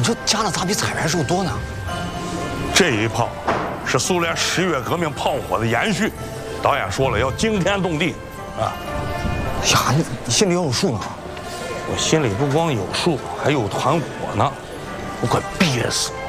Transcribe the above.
你这加了咋比彩排时候多呢？ 这一炮是苏联10月革命炮火的延续，导演说了要惊天动地，啊！ 呀，你心里要有数呢。 我心里不光有数，还有团火呢，我快憋死了。